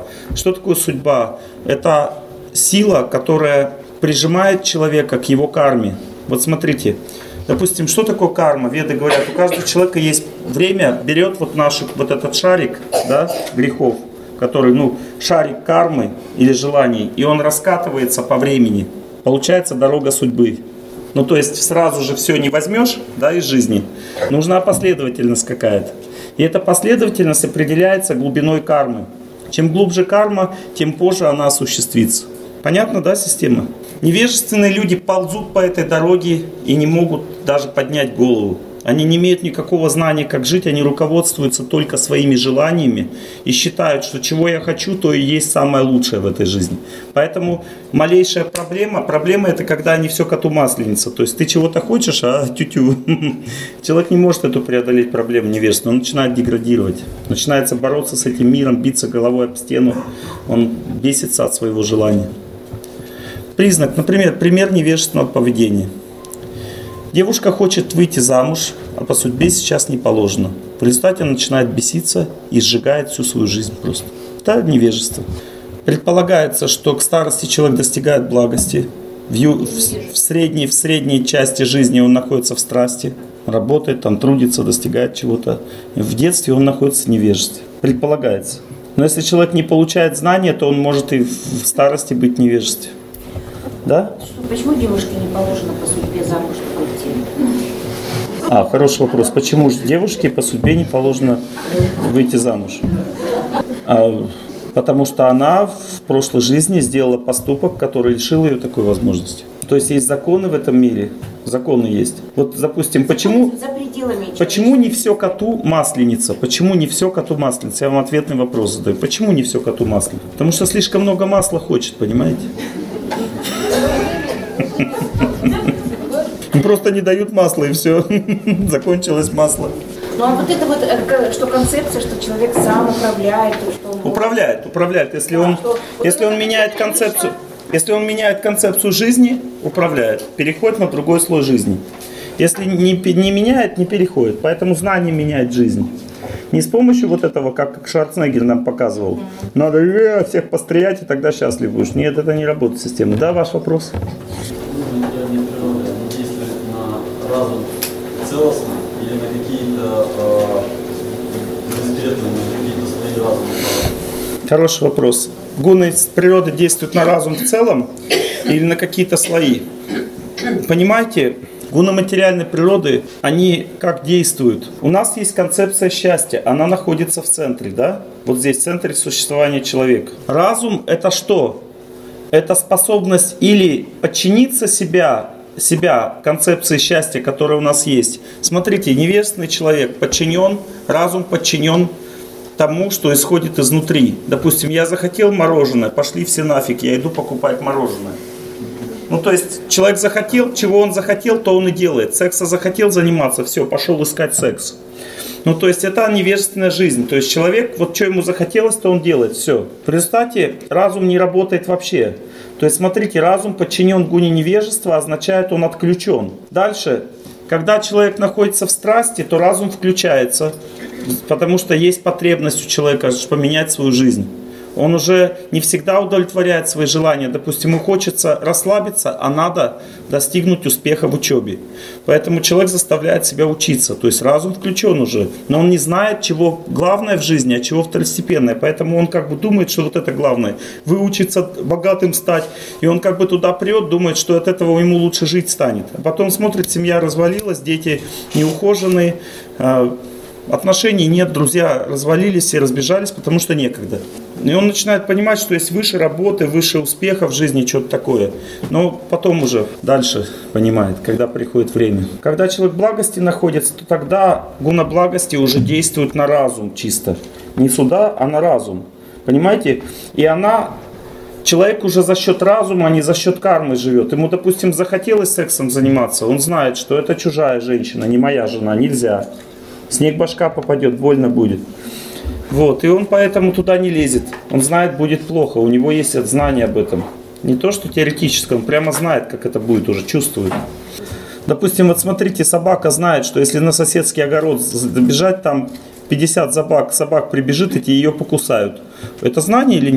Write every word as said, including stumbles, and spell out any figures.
Что такое судьба? Это сила, которая прижимает человека к его карме. Вот смотрите, допустим, что такое карма? Веды говорят, у каждого человека есть время, берет вот наш вот этот шарик, да, грехов, который, ну, шарик кармы или желаний, и он раскатывается по времени. Получается дорога судьбы. Ну, то есть сразу же все не возьмешь, да, из жизни. Нужна последовательность какая-то. И эта последовательность определяется глубиной кармы. Чем глубже карма, тем позже она осуществится. Понятно, да, система? Невежественные люди ползут по этой дороге и не могут даже поднять голову. Они не имеют никакого знания, как жить, они руководствуются только своими желаниями и считают, что чего я хочу, то и есть самое лучшее в этой жизни. Поэтому малейшая проблема, проблема это когда не все коту масленица. То есть ты чего-то хочешь, а тю-тю. Человек не может эту преодолеть проблему невежества, он начинает деградировать, начинается бороться с этим миром, биться головой об стену, он бесится от своего желания. Признак, например, пример невежественного поведения. Девушка хочет выйти замуж, а по судьбе сейчас не положено. В результате она начинает беситься и сжигает всю свою жизнь просто. Это невежество. Предполагается, что к старости человек достигает благости. В, ю, в, в, средней, в средней части жизни он находится в страсти, работает, там, трудится, достигает чего-то. В детстве он находится в невежестве. Предполагается. Но если человек не получает знания, то он может и в старости быть в невежестве. Да? Почему девушке не положено по судьбе замуж выйти? А, хороший вопрос. Почему же девушке по судьбе не положено выйти замуж? А, потому что она в прошлой жизни сделала поступок, который лишил ее такой возможности. То есть есть законы в этом мире. Законы есть. Вот, допустим, почему, почему не все коту масленица? Почему не все коту масленица? Я вам ответный вопрос задаю. Почему не все коту масленица? Потому что слишком много масла хочет, понимаете? Просто не дают масла и все. Закончилось масло. Ну а вот это вот, что концепция, что человек сам управляет. Что он управляет, управляет. Если он, что, если он меняет концепцию, если он меняет концепцию жизни, управляет. Переходит на другой слой жизни. Если не, не меняет, не переходит. Поэтому знание меняет жизнь. Не с помощью вот этого, как Шварценеггер нам показывал. Надо э, всех пострелять, и тогда счастлив будешь. Нет, это не работает система. Да, ваш вопрос? Разум целостно или на какие-то конкретные, на какие-то свои разумы? Хороший вопрос. Гуны природы действуют на разум в целом или на какие-то слои? Понимаете, гуны материальной природы, они как действуют? У нас есть концепция счастья, она находится в центре, да? Вот здесь в центре существования человека. Разум это что? Это способность или подчиниться себя, себя концепции счастья, которая у нас есть. Смотрите, невежественный человек подчинен, разум подчинен тому, что исходит изнутри. Допустим, я захотел мороженое, пошли все нафиг, я иду покупать мороженое. Ну, то есть, человек захотел, чего он захотел, то он и делает. Секса захотел заниматься, все, пошел искать секс. Ну, то есть, это невежественная жизнь. То есть, человек, вот что ему захотелось, то он делает, все. В результате разум не работает вообще. То есть, смотрите, разум подчинен гуне невежества, означает, он отключен. Дальше, когда человек находится в страсти, то разум включается, потому что есть потребность у человека поменять свою жизнь. Он уже не всегда удовлетворяет свои желания. Допустим, ему хочется расслабиться, а надо достигнуть успеха в учебе. Поэтому человек заставляет себя учиться. То есть разум включен уже, но он не знает, чего главное в жизни, а чего второстепенное. Поэтому он как бы думает, что вот это главное. Выучиться, богатым стать. И он как бы туда прет, думает, что от этого ему лучше жить станет. А потом смотрит, семья развалилась, дети неухоженные, отношений нет, друзья развалились и разбежались, потому что некогда. И он начинает понимать, что есть выше работы, выше успеха в жизни, что-то такое. Но потом уже дальше понимает, когда приходит время. Когда человек в благости находится, то тогда гуна благости уже действует на разум чисто. Не сюда, а на разум. Понимаете? И она... Человек уже за счет разума, а не за счет кармы живет. Ему, допустим, захотелось сексом заниматься, он знает, что это чужая женщина, не моя жена, нельзя. Снег башка попадет, больно будет. Вот, и он поэтому туда не лезет. Он знает, будет плохо, у него есть знание об этом. Не то, что теоретически, он прямо знает, как это будет, уже чувствует. Допустим, вот смотрите, собака знает, что если на соседский огород забежать, там пятьдесят собак, собак прибежит, и ее покусают. Это знание или нет?